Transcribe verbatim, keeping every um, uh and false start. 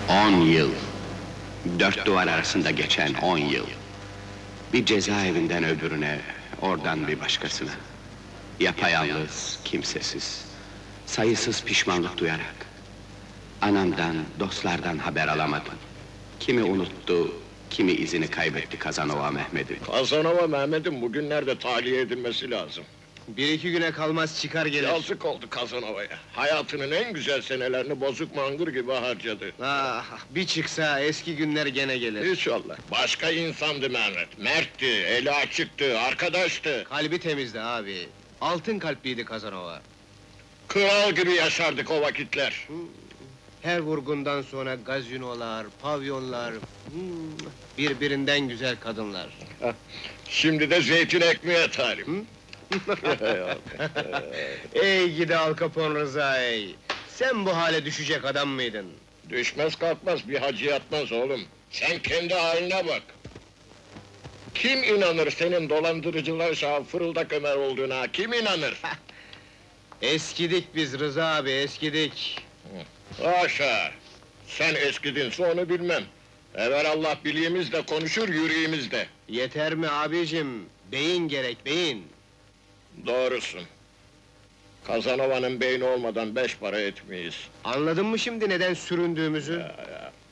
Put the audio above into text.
On yıl. Dört duvar arasında geçen on yıl. Bir cezaevinden öbürüne, oradan bir başkasına. Yapayalnız, kimsesiz. Sayısız pişmanlık duyarak. Anamdan, dostlardan haber alamadım. Kimi unuttu, kimi izini kaybetti Kazanova Mehmet'in. Kazanova Mehmet'in bugünlerde tahliye edilmesi lazım. Bir iki güne kalmaz çıkar gelir. Yazık oldu Kazanova'ya. Hayatının en güzel senelerini bozuk mangır gibi harcadı. Ah, bir çıksa eski günler gene gelir. İnşallah. Başka insandı Mehmet. Mertti, eli açıktı, arkadaştı. Kalbi temizdi abi. Altın kalpliydi Kazanova. Kral gibi yaşardık o vakitler. Her vurgundan sonra gazinolar, pavyonlar... hmm, birbirinden güzel kadınlar. Şimdi de zeytin ekmeğe talim. Ey gidi Al Capone Rıza ey! Sen bu hale düşecek adam mıydın? Düşmez kalkmaz bir hacı yatmaz oğlum. Sen kendi haline bak. Kim inanır senin dolandırıcılar şahı fırıldak Ömer olduğuna, kim inanır? Eskidik biz Rıza abi, eskidik! Haşa! Sen eskidinse onu bilmem. Evelallah bileğimiz de konuşur, yüreğimiz de. Yeter mi abicim? Beyin gerek, beyin! Doğrusun. Kazanova'nın beyni olmadan beş para etmeyiz. Anladın mı şimdi neden süründüğümüzü? Ya, ya.